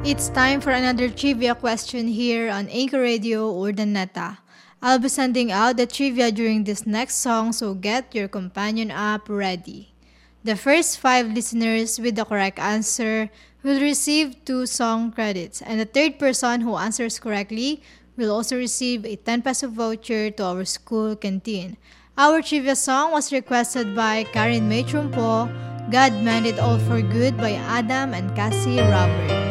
It's time for another trivia question here on Anchor Radio Urdaneta. I'll be sending out the trivia during this next song, so get your companion app ready. The first 5 listeners with the correct answer will receive 2 song credits, and the third person who answers correctly will also receive a 10 peso voucher to our school canteen. Our trivia song was requested by Karen May Trumpo, God Meant It All for Good by Adam and Cassie Robert.